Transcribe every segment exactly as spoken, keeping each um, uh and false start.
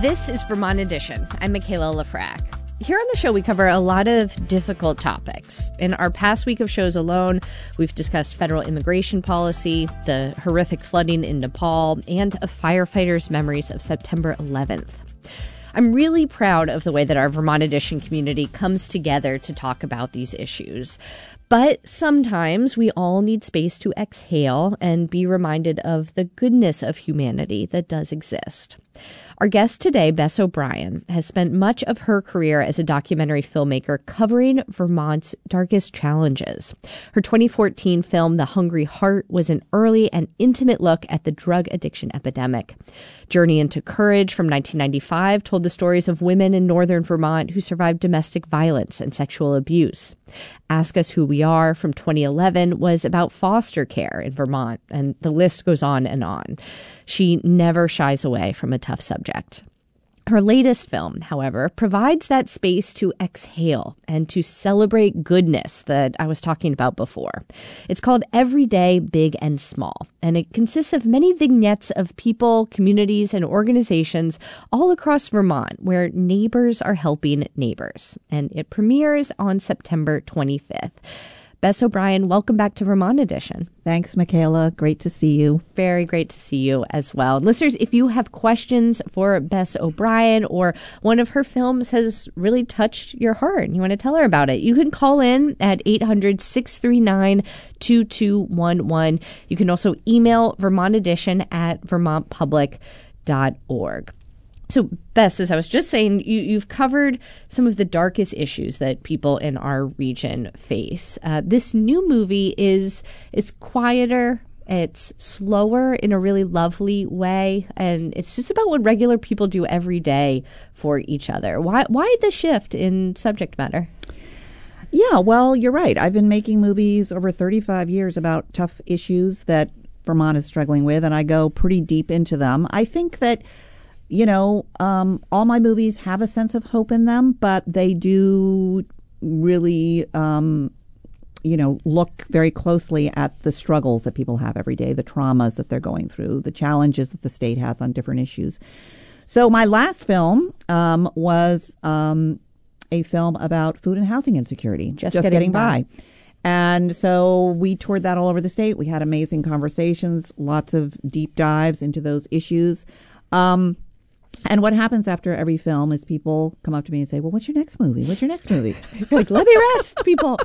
This is Vermont Edition. I'm Michaela Lafrac. Here on the show, we cover a lot of difficult topics. In our past week of shows alone, we've discussed federal immigration policy, the horrific flooding in Nepal, and a firefighter's memories of September eleventh. I'm really proud of the way that our Vermont Edition community comes together to talk about these issues. But sometimes we all need space to exhale and be reminded of the goodness of humanity that does exist. Our guest today, Bess O'Brien, has spent much of her career as a documentary filmmaker covering Vermont's darkest challenges. Her twenty fourteen film, The Hungry Heart, was an early and intimate look at the drug addiction epidemic. Journey into Courage from nineteen ninety-five told the stories of women in northern Vermont who survived domestic violence and sexual abuse. Ask Us Who We Are from twenty eleven was about foster care in Vermont, and the list goes on and on. She never shies away from a tough subject. Her latest film, however, provides that space to exhale and to celebrate goodness that I was talking about before. It's called Everyday, Big and Small, and it consists of many vignettes of people, communities, and organizations all across Vermont where neighbors are helping neighbors. And it premieres on September twenty-fifth. Bess O'Brien, welcome back to Vermont Edition. Thanks, Michaela. Great to see you. Very great to see you as well. Listeners, if you have questions for Bess O'Brien or one of her films has really touched your heart and you want to tell her about it, you can call in at eight hundred, six three nine, two two one one. You can also email Vermont Edition at vermont public dot org. So, Bess, as I was just saying, you, you've covered some of the darkest issues that people in our region face. Uh, this new movie is is quieter, it's slower in a really lovely way, and it's just about what regular people do every day for each other. Why, why the shift in subject matter? Yeah, well, you're right. I've been making movies over thirty-five years about tough issues that Vermont is struggling with, and I go pretty deep into them. I think that You know, um, all my movies have a sense of hope in them, but they do really, um, you know, look very closely at the struggles that people have every day, the traumas that they're going through, the challenges that the state has on different issues. So my last film um, was um, a film about food and housing insecurity, Just, Just Getting, Getting by. by. And so we toured that all over the state. We had amazing conversations, lots of deep dives into those issues. Um, And what happens after every film is people come up to me and say, well, what's your next movie? What's your next movie? You're like, let me rest, people.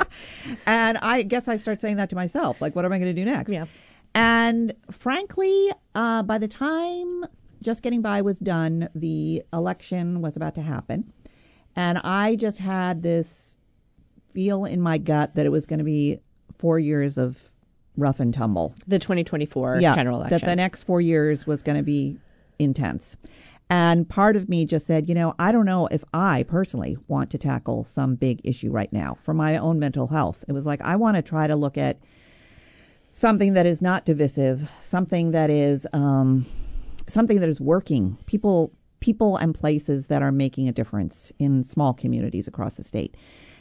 And I guess I start saying that to myself. Like, what am I going to do next? Yeah. And frankly, uh, by the time Just Getting By was done, the election was about to happen. And I just had this feel in my gut that it was going to be four years of rough and tumble. The twenty twenty-four yeah, general election. That the next four years was going to be intense. And part of me just said, you know, I don't know if I personally want to tackle some big issue right now for my own mental health. It was like, I want to try to look at something that is not divisive, something that is um, something that is working. People, people and places that are making a difference in small communities across the state.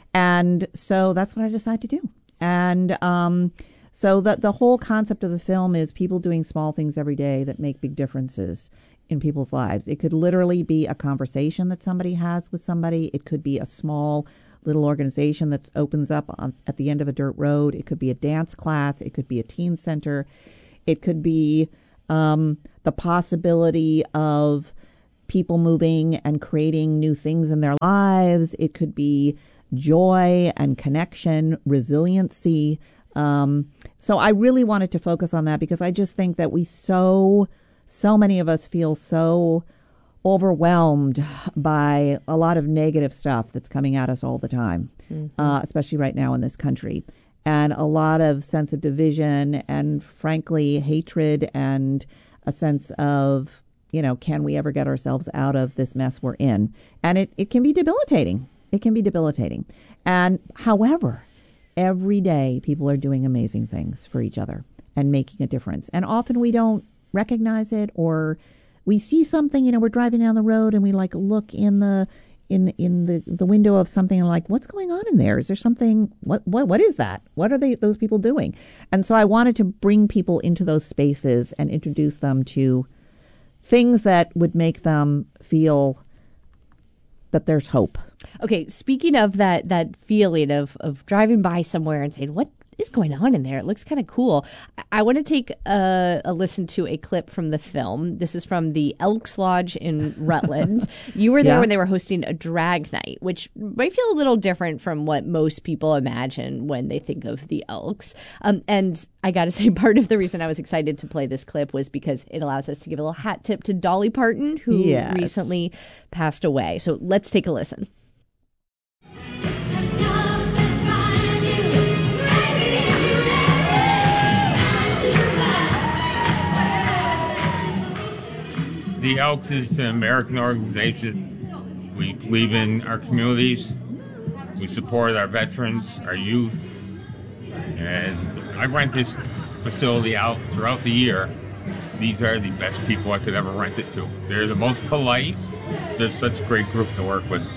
And so that's what I decided to do. And um, so the, the whole concept of the film is people doing small things every day that make big differences in people's lives. It could literally be a conversation that somebody has with somebody. It could be a small little organization that opens up on, at the end of a dirt road. It could be a dance class. It could be a teen center. It could be um, the possibility of people moving and creating new things in their lives. It could be joy and connection, resiliency. Um, so I really wanted to focus on that because I just think that we so... So many of us feel so overwhelmed by a lot of negative stuff that's coming at us all the time, mm-hmm. uh, especially right now in this country. And a lot of sense of division and, frankly, hatred and a sense of, you know, can we ever get ourselves out of this mess we're in? And it, it can be debilitating. It can be debilitating. And however, every day people are doing amazing things for each other and making a difference. And often we don't recognize it, or we see something, you know, we're driving down the road and we like look in the in in the, the window of something and like, what's going on in there? Is there something, what what what is that? What are they those people doing? And so I wanted to bring people into those spaces and introduce them to things that would make them feel that there's hope. Okay, speaking of that that feeling of of driving by somewhere and saying, what is going on in there? It looks kind of cool. I, I want to take a, a listen to a clip from the film. This is from the Elks Lodge in Rutland. You were there Yeah. when they were hosting a drag night, which might feel a little different from what most people imagine when they think of the Elks. Um, and I got to say, part of the reason I was excited to play this clip was because it allows us to give a little hat tip to Dolly Parton, who Yes. recently passed away. So let's take a listen. The Elks is an American organization. We believe in our communities. We support our veterans, our youth. And I rent this facility out throughout the year. These are the best people I could ever rent it to. They're the most polite. They're such a great group to work with.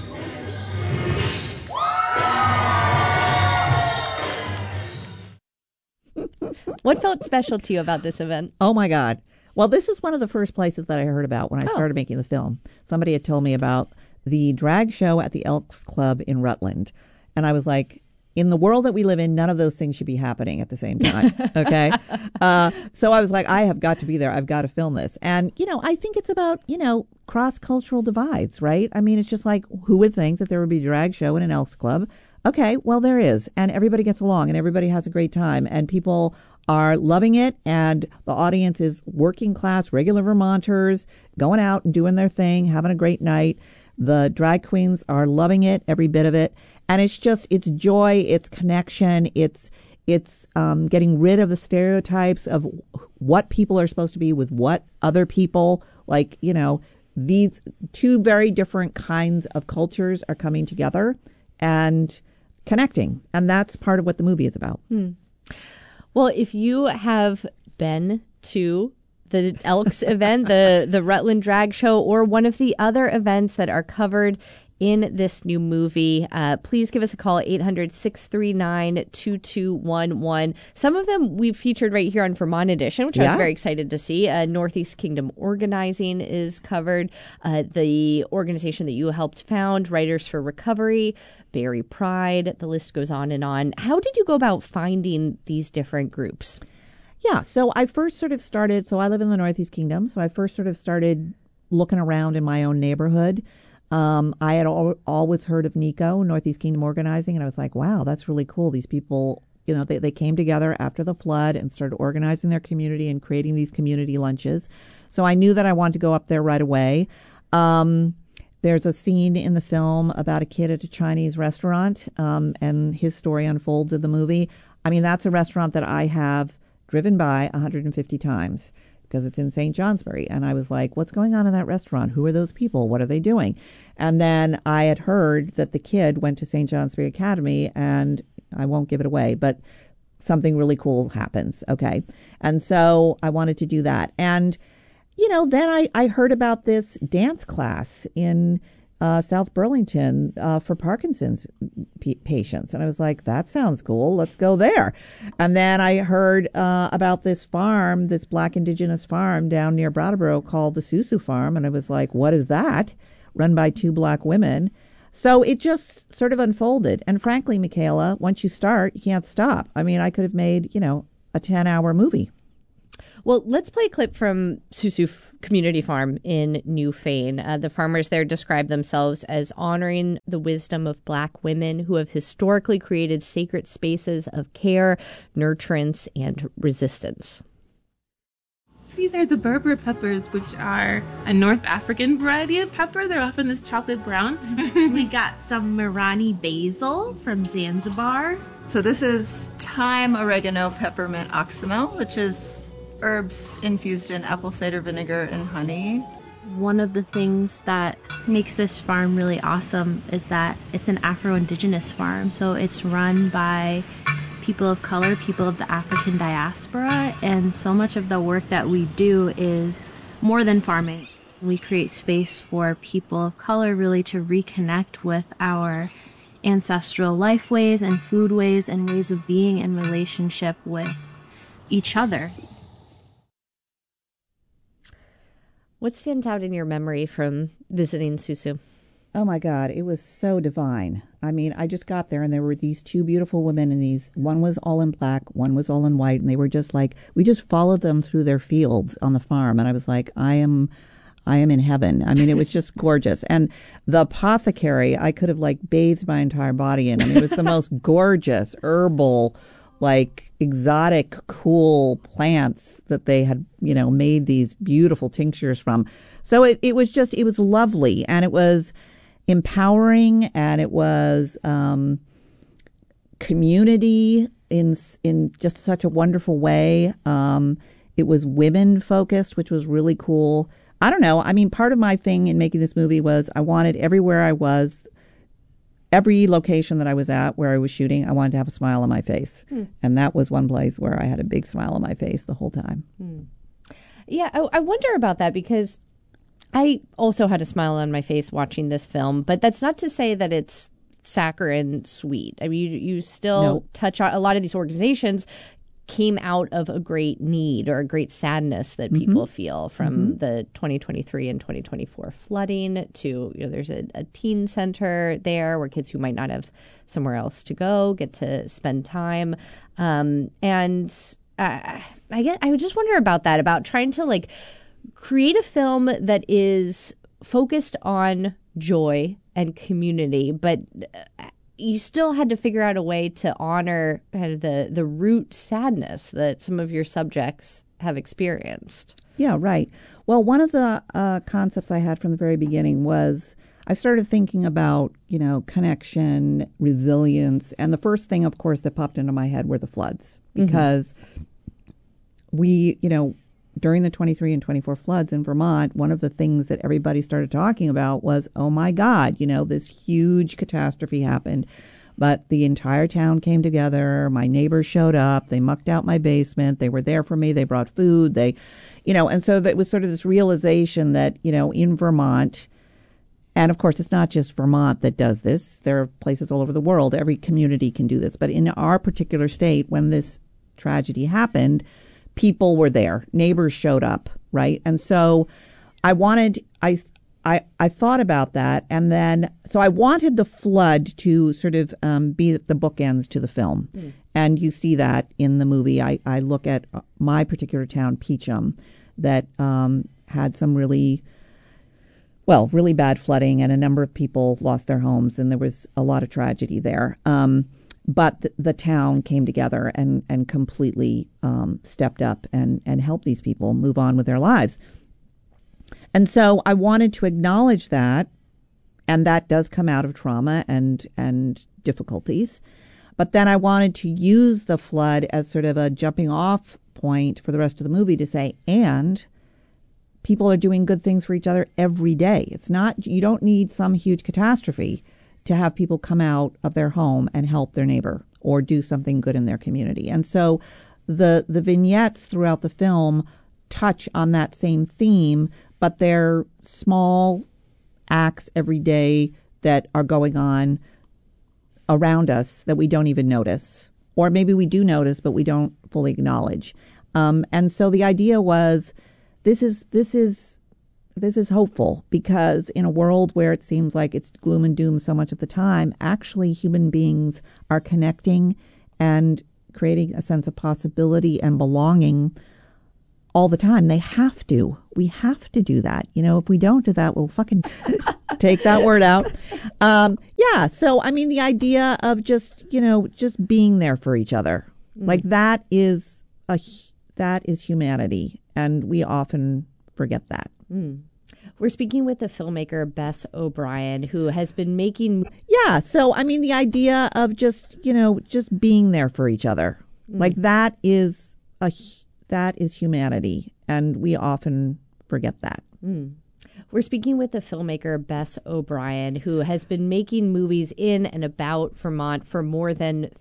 What felt special to you about this event? Oh, my God. Well, this is one of the first places that I heard about when I Oh. started making the film. Somebody had told me about the drag show at the Elks Club in Rutland. And I was like, in the world that we live in, none of those things should be happening at the same time. Okay. uh, so I was like, I have got to be there. I've got to film this. And, you know, I think it's about, you know, cross-cultural divides, right? I mean, it's just like, who would think that there would be a drag show in an Elks Club? Okay, well, there is. And everybody gets along and everybody has a great time. And people are loving it. And the audience is working class, regular Vermonters, going out and doing their thing, having a great night. The drag queens are loving it, every bit of it. And it's just, it's joy, it's connection, it's it's um, getting rid of the stereotypes of what people are supposed to be with what other people. Like, you know, these two very different kinds of cultures are coming together and connecting. And that's part of what the movie is about. Hmm. Well, if you have been to the Elks event, the, the Rutland Drag Show, or one of the other events that are covered in this new movie, uh, please give us a call, eight hundred, six three nine, two two one one. Some of them we've featured right here on Vermont Edition, which I was Yeah. very excited to see. Uh, Northeast Kingdom Organizing is covered. Uh, the organization that you helped found, Writers for Recovery, Berry Pride, the list goes on and on. How did you go about finding these different groups? Yeah, so I first sort of started, so I live in the Northeast Kingdom, so I first sort of started looking around in my own neighborhood. Um, I had al- always heard of NECO, Northeast Kingdom Organizing, and I was like, wow, that's really cool. These people, you know, they, they came together after the flood and started organizing their community and creating these community lunches. So I knew that I wanted to go up there right away. Um, there's a scene in the film about a kid at a Chinese restaurant, um, and his story unfolds in the movie. I mean, that's a restaurant that I have driven by one hundred fifty times because it's in Saint Johnsbury. And I was like, what's going on in that restaurant? Who are those people? What are they doing? And then I had heard that the kid went to Saint Johnsbury Academy, and I won't give it away, but something really cool happens. Okay. And so I wanted to do that. And, you know, then I, I heard about this dance class in Uh, South Burlington uh, for Parkinson's p- patients. And I was like, that sounds cool. Let's go there. And then I heard uh, about this farm, this Black Indigenous farm down near Brattleboro called the Susu Farm. And I was like, what is that? Run by two Black women. So it just sort of unfolded. And frankly, Michaela, once you start, you can't stop. I mean, I could have made, you know, a ten hour movie. Well, let's play a clip from Susu F- Community Farm in Newfane. Uh, the farmers there describe themselves as honoring the wisdom of Black women who have historically created sacred spaces of care, nurturance, and resistance. These are the Berber peppers, which are a North African variety of pepper. They're often this chocolate brown. We got some Marani basil from Zanzibar. So this is thyme, oregano, peppermint, oxymel, which is herbs infused in apple cider vinegar and honey. One of the things that makes this farm really awesome is that it's an Afro-Indigenous farm. So it's run by people of color, people of the African diaspora, and so much of the work that we do is more than farming. We create space for people of color really to reconnect with our ancestral life ways and food ways and ways of being in relationship with each other. What stands out in your memory from visiting Susu? Oh my God, it was so divine. I mean, I just got there and there were these two beautiful women and these, one was all in black, one was all in white. And they were just like, we just followed them through their fields on the farm. And I was like, I am, I am in heaven. I mean, it was just gorgeous. And the apothecary, I could have like bathed my entire body in. I mean, it was the most gorgeous herbal, like exotic, cool plants that they had, you know, made these beautiful tinctures from. So it, it was just, it was lovely. And it was empowering, and it was um, community in in just such a wonderful way. Um, it was women focused, which was really cool. I don't know. I mean, part of my thing in making this movie was I wanted everywhere I was, every location that I was at where I was shooting, I wanted to have a smile on my face. Hmm. And that was one place where I had a big smile on my face the whole time. Hmm. Yeah, I, I wonder about that because I also had a smile on my face watching this film, but that's not to say that it's saccharine sweet. I mean, you, you still no. touch on a lot of these organizations came out of a great need or a great sadness that mm-hmm. people feel from mm-hmm. the twenty twenty-three and twenty twenty-four flooding to, you know, there's a, a teen center there where kids who might not have somewhere else to go get to spend time. Um, and uh, I get, I would just wonder about that, about trying to like create a film that is focused on joy and community, but you still had to figure out a way to honor kind of the, the root sadness that some of your subjects have experienced. Yeah, right. Well, one of the uh, concepts I had from the very beginning was I started thinking about, you know, connection, resilience. And the first thing, of course, that popped into my head were the floods, because mm-hmm. we, you know, during the twenty-three and twenty-four floods in Vermont, one of the things that everybody started talking about was, oh my God, you know, this huge catastrophe happened. But the entire town came together. My neighbors showed up. They mucked out my basement. They were there for me. They brought food. They, you know, and so that was sort of this realization that, you know, in Vermont, and of course, it's not just Vermont that does this. There are places all over the world. Every community can do this. But in our particular state, when this tragedy happened, people were there. Neighbors showed up, right? And so I wanted, I, I, I thought about that. And then, so I wanted the flood to sort of um, be the bookends to the film. Mm. And you see that in the movie. I, I look at my particular town, Peachum, that um, had some really, well, really bad flooding, and a number of people lost their homes, and there was a lot of tragedy there. Um, But the, the town came together and, and completely um, stepped up and, and helped these people move on with their lives. And so I wanted to acknowledge that, and that does come out of trauma and, and difficulties. But then I wanted to use the flood as sort of a jumping off point for the rest of the movie to say, and people are doing good things for each other every day. It's not, you don't need some huge catastrophe to have people come out of their home and help their neighbor or do something good in their community. And so the the vignettes throughout the film touch on that same theme, but they're small acts every day that are going on around us that we don't even notice. Or maybe we do notice, but we don't fully acknowledge. Um, and so the idea was, this is this is This is hopeful, because in a world where it seems like it's gloom and doom so much of the time, actually human beings are connecting and creating a sense of possibility and belonging all the time. They have to. We have to do that. You know, if we don't do that, we'll fucking take that word out. Um, yeah. So, I mean, the idea of just, you know, just being there for each other, mm. like that is a, that is humanity. And we often forget that. Mm. We're speaking with the filmmaker Bess O'Brien, who has been making... Yeah, so, I mean, the idea of just, you know, just being there for each other. Mm. Like, that is a that is humanity, and we often forget that. Mm. We're speaking with the filmmaker Bess O'Brien, who has been making movies in and about Vermont for more than